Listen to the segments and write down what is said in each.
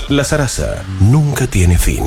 La zaraza nunca tiene fin.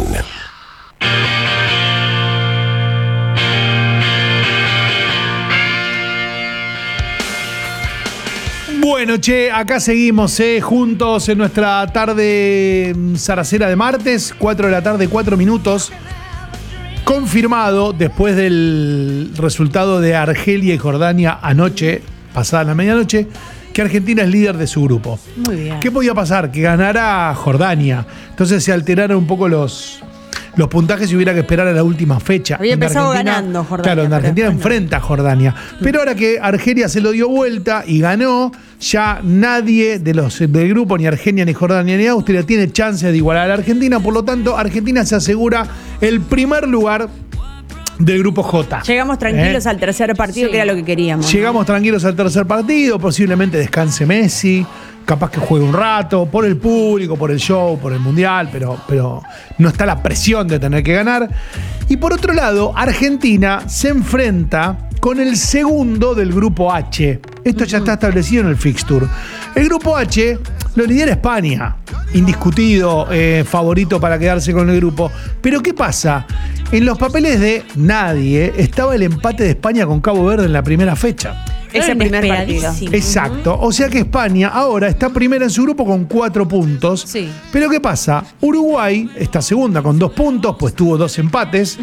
Bueno, che, acá seguimos juntos en nuestra tarde zaracera de martes, 4 de la tarde, 4 minutos. Confirmado después del resultado de Argelia y Jordania anoche, pasada la medianoche, que Argentina es líder de su grupo. Muy bien. ¿Qué podía pasar? Que ganara Jordania. Entonces se alteraron un poco los puntajes y hubiera que esperar a la última fecha. Había empezado ganando Jordania. Claro, donde Argentina después enfrenta a Jordania. Pero ahora que Argelia se lo dio vuelta y ganó, ya nadie del grupo, ni Argelia, ni Jordania, ni Austria, tiene chance de igualar a la Argentina. Por lo tanto, Argentina se asegura el primer lugar del grupo J. Llegamos tranquilos al tercer partido, que era lo que queríamos. Llegamos tranquilos al tercer partido, posiblemente descanse Messi, capaz que juegue un rato, por el público, por el show, por el mundial, pero no está la presión de tener que ganar. Y por otro lado, Argentina se enfrenta con el segundo del grupo H. Esto ya está establecido en el fixture. El grupo H lo lidera España, indiscutido, favorito para quedarse con el grupo. Pero ¿qué pasa? En los papeles de nadie estaba el empate de España con Cabo Verde en la primera fecha. Ese primer partido. Exacto. O sea que España ahora está primera en su grupo con 4 puntos. Sí. Pero ¿qué pasa? Uruguay está segunda con 2 puntos, pues tuvo 2 empates.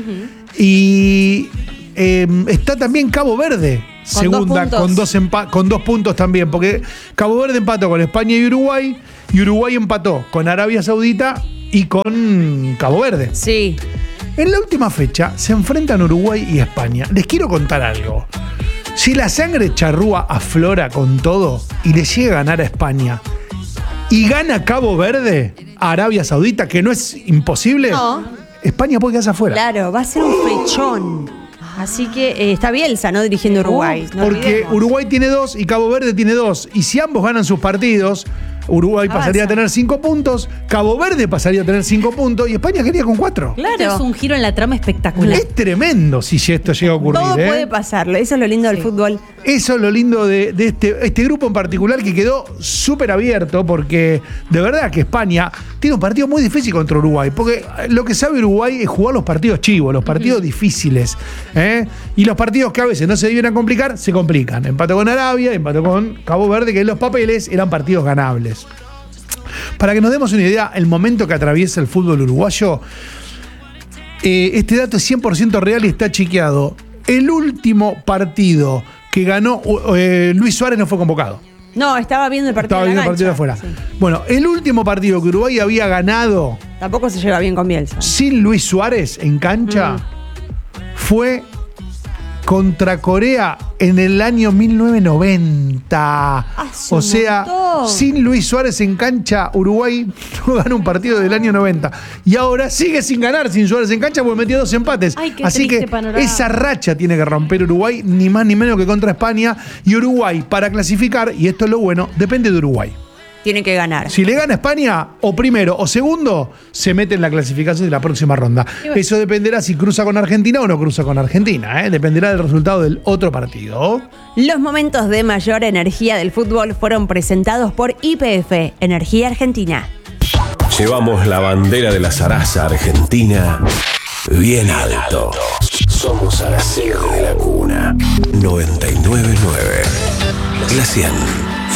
Y está también Cabo Verde, segunda con 2 puntos también. Porque Cabo Verde empató con España y Uruguay empató con Arabia Saudita y con Cabo Verde. Sí. En la última fecha se enfrentan Uruguay y España. Les quiero contar algo. Si la sangre charrúa aflora con todo y le llega a ganar a España y gana Cabo Verde a Arabia Saudita, que no es imposible, España puede quedarse afuera. Claro, va a ser un flechón. Así que está Bielsa, ¿no? Dirigiendo Uruguay. No porque olvidemos. Uruguay tiene 2 y Cabo Verde tiene 2. Y si ambos ganan sus partidos, Uruguay pasaría a tener 5 puntos, Cabo Verde pasaría a tener 5 puntos y España quedaría con 4. Claro. Esto es un giro en la trama espectacular. Es tremendo si esto llega a ocurrir. Todo puede pasar. Eso es lo lindo del fútbol. Eso es lo lindo de este grupo en particular, que quedó súper abierto, porque de verdad que España tiene un partido muy difícil contra Uruguay, porque lo que sabe Uruguay es jugar los partidos chivos, los partidos difíciles, y los partidos que a veces no se debieran complicar, se complican. Empató con Arabia, empató con Cabo Verde, que en los papeles eran partidos ganables. Para que nos demos una idea, el momento que atraviesa el fútbol uruguayo, este dato es 100% real y está chequeado. El último partido que ganó, Luis Suárez no fue convocado. No, estaba viendo el partido. Estaba viendo el partido de afuera. Sí. Bueno, el último partido que Uruguay había ganado Tampoco se lleva bien con Bielsa. sin Luis Suárez en cancha fue contra Corea en el año 1990. O sea, sin Luis Suárez en cancha, Uruguay no gana un partido del año 90. Y ahora sigue sin ganar sin Suárez en cancha porque metió 2 empates. Ay, qué Así que triste panorama. esa racha tiene que romper Uruguay, ni más ni menos que contra España. Y Uruguay, para clasificar, y esto es lo bueno, depende de Uruguay. Tiene que ganar. Si le gana España, o primero o segundo, se mete en la clasificación de la próxima ronda. Eso dependerá si cruza con Argentina o no cruza con Argentina. Dependerá del resultado del otro partido. Los momentos de mayor energía del fútbol fueron presentados por YPF, Energía Argentina. Llevamos la bandera de la zaraza argentina bien alto. Somos zaraceros de la cuna. 99.9. La 100.